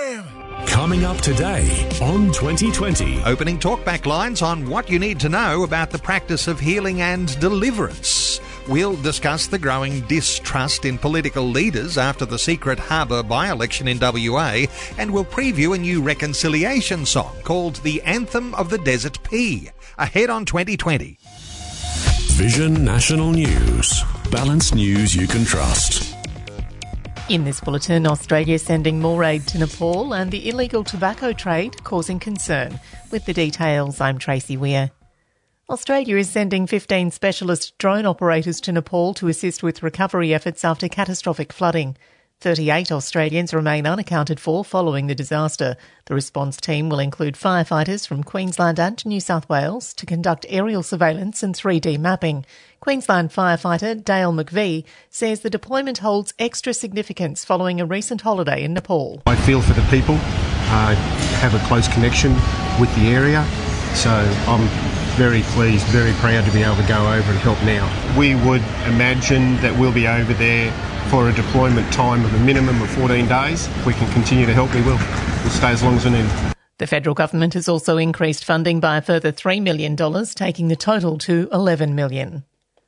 FM. Coming up today on 2020. Opening talkback lines on what you need to know about the practice of healing and deliverance. We'll discuss the growing distrust in political leaders after the Secret Harbour by-election in WA, and we'll preview a new reconciliation song called The Anthem of the Desert Pea. Ahead on 2020. Vision National News. Balanced news you can trust. In this bulletin, Australia sending more aid to Nepal and the illegal tobacco trade causing concern. With the details, I'm Tracy Weir. Australia is sending 15 specialist drone operators to Nepal to assist with recovery efforts after catastrophic flooding. 38 Australians remain unaccounted for following the disaster. The response team will include firefighters from Queensland and New South Wales to conduct aerial surveillance and 3D mapping. Queensland firefighter Dale McVie says the deployment holds extra significance following a recent holiday in Nepal. I feel for the people, have a close connection with the area, so I'm very pleased, very proud to be able to go over and help now. We would imagine that we'll be over there for a deployment time of a minimum of 14 days. If we can continue to help, we will. We'll stay as long as we need. The federal government has also increased funding by a further $3 million, taking the total to $11 million.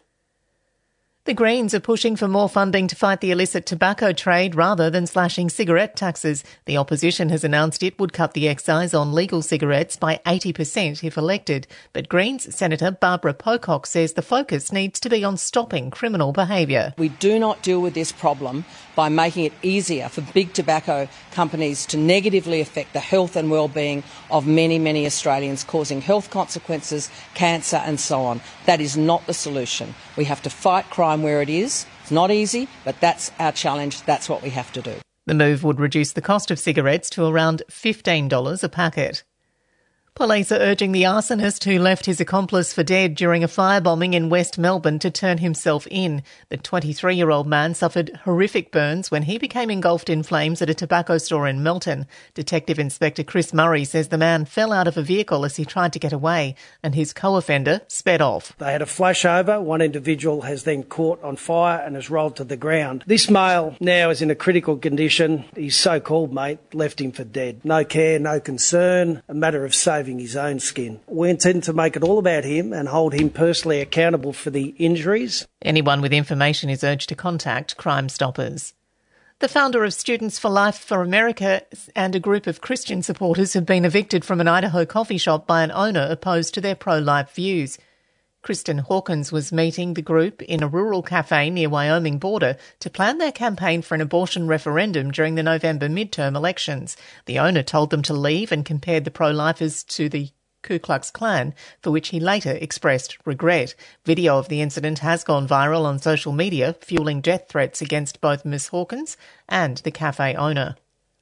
The Greens are pushing for more funding to fight the illicit tobacco trade rather than slashing cigarette taxes. The opposition has announced it would cut the excise on legal cigarettes by 80% if elected. But Greens Senator Barbara Pocock says the focus needs to be on stopping criminal behaviour. We do not deal with this problem by making it easier for big tobacco companies to negatively affect the health and well-being of many, many Australians, causing health consequences, cancer and so on. That is not the solution. We have to fight crime where it is. It's not easy, but that's our challenge. That's what we have to do. The move would reduce the cost of cigarettes to around $15 a packet. Police are urging the arsonist who left his accomplice for dead during a firebombing in West Melbourne to turn himself in. The 23-year-old man suffered horrific burns when he became engulfed in flames at a tobacco store in Melton. Detective Inspector Chris Murray says the man fell out of a vehicle as he tried to get away and his co-offender sped off. They had a flashover. One individual has then caught on fire and has rolled to the ground. This male now is in a critical condition. His so-called mate left him for dead. No care, no concern, a matter of saving his own skin. We intend to make it all about him and hold him personally accountable for the injuries. Anyone with information is urged to contact Crime Stoppers. The founder of Students for Life for America and a group of Christian supporters have been evicted from an Idaho coffee shop by an owner opposed to their pro-life views. Kristen Hawkins was meeting the group in a rural cafe near Wyoming border to plan their campaign for an abortion referendum during the November midterm elections. The owner told them to leave and compared the pro-lifers to the Ku Klux Klan, for which he later expressed regret. Video of the incident has gone viral on social media, fueling death threats against both Ms. Hawkins and the cafe owner.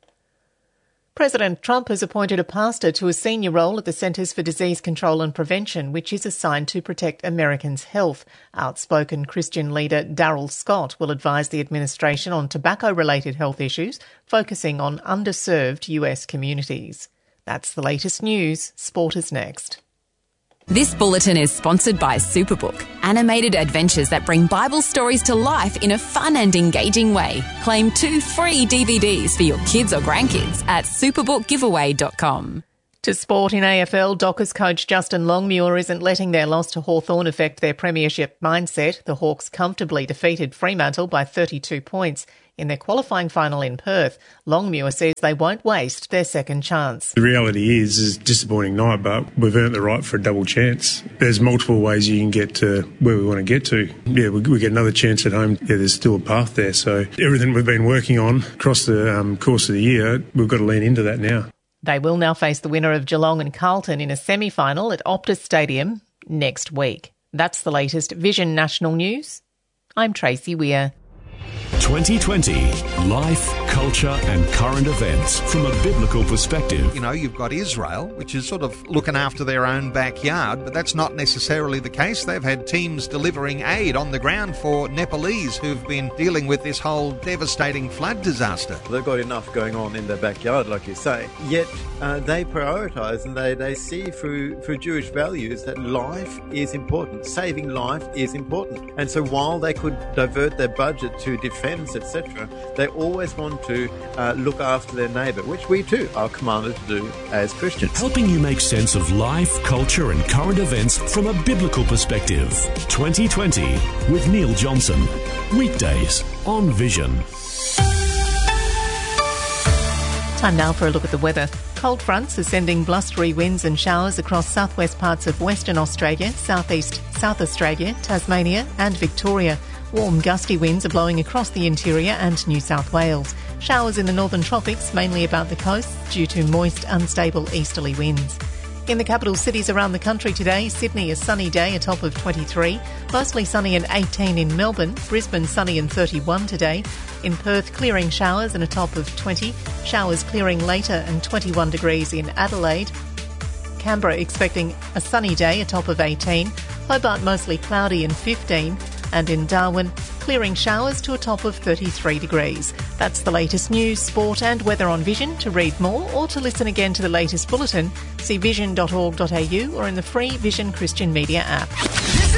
President Trump has appointed a pastor to a senior role at the Centers for Disease Control and Prevention, which is assigned to protect Americans' health. Outspoken Christian leader Darrell Scott will advise the administration on tobacco-related health issues, focusing on underserved US communities. That's the latest news. Sport is next. This bulletin is sponsored by Superbook, animated adventures that bring Bible stories to life in a fun and engaging way. Claim 2 free DVDs for your kids or grandkids at superbookgiveaway.com. To sport in AFL, Dockers coach Justin Longmuir isn't letting their loss to Hawthorn affect their premiership mindset. The Hawks comfortably defeated Fremantle by 32 points in their qualifying final in Perth. Longmuir says they won't waste their second chance. The reality is it's a disappointing night, but we've earned the right for a double chance. There's multiple ways you can get to where we want to get to. Yeah, we get another chance at home. Yeah, there's still a path there. So everything we've been working on across the course of the year, we've got to lean into that now. They will now face the winner of Geelong and Carlton in a semi-final at Optus Stadium next week. That's the latest Vision National News. I'm Tracy Weir. 2020. Life, culture and current events from a biblical perspective. You know, you've got Israel, which is sort of looking after their own backyard, but that's not necessarily the case. They've had teams delivering aid on the ground for Nepalese who've been dealing with this whole devastating flood disaster. They've got enough going on in their backyard, like you say, yet they prioritise and they see through Jewish values that life is important. Saving life is important. And so while they could divert their budget to defend fence, etc., they always want to look after their neighbour, which we too are commanded to do as Christians. Helping you make sense of life, culture and current events from a biblical perspective. 2020 with Neil Johnson. Weekdays on Vision. Time now for a look at the weather. Cold fronts are sending blustery winds and showers across southwest parts of Western Australia, southeast South Australia, Tasmania and Victoria. Warm gusty winds are blowing across the interior and New South Wales. Showers in the northern tropics, mainly about the coast, due to moist, unstable easterly winds. In the capital cities around the country today, Sydney a sunny day, a top of 23, mostly sunny and 18 in Melbourne, Brisbane sunny and 31 today, in Perth clearing showers and a top of 20, showers clearing later and 21 degrees in Adelaide, Canberra expecting a sunny day, a top of 18, Hobart mostly cloudy and 15, and in Darwin clearing showers to a top of 33 degrees. That's the latest news, sport and weather on Vision. To read more or to listen again to the latest bulletin, see vision.org.au or in the free Vision Christian Media app.